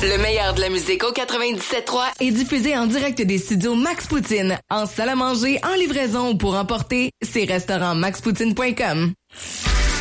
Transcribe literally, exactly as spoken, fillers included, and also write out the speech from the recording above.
Le meilleur de la musique au quatre-vingt-dix-sept trois est diffusé en direct des studios Max Poutine, en salle à manger, en livraison ou pour emporter, c'est restaurant max poutine point com.